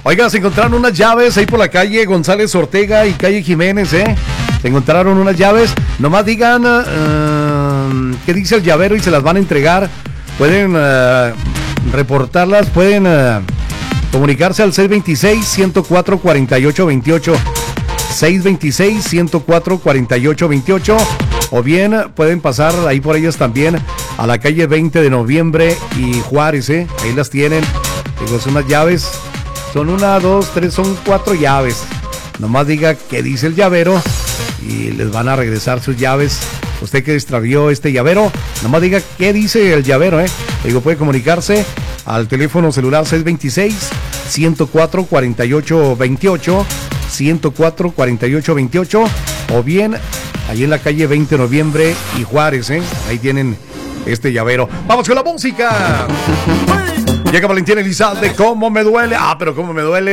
Oiga, se encontraron unas llaves ahí por la calle González Ortega y calle Jiménez, Se encontraron unas llaves. Nomás digan qué dice el llavero y se las van a entregar. Pueden reportarlas, pueden comunicarse al 626-104-4828. 626-104-4828. O bien pueden pasar ahí por ellas también a la calle 20 de noviembre y Juárez, Ahí las tienen. Digo, son unas llaves. Son 1, 2, 3, son 4 llaves. Nomás diga qué dice el llavero y les van a regresar sus llaves. Usted que extravió este llavero, nomás diga qué dice el llavero, Digo, puede comunicarse al teléfono celular 626-104-4828, 104-4828, o bien ahí en la calle 20 de noviembre y Juárez, Ahí tienen este llavero. ¡Vamos con la música! Llega Valentín Elizalde, ¿cómo me duele? Pero cómo me duele.